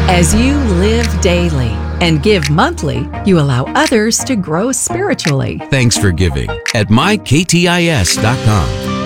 As you live daily and give monthly, you allow others to grow spiritually. Thanks for giving at myktis.com.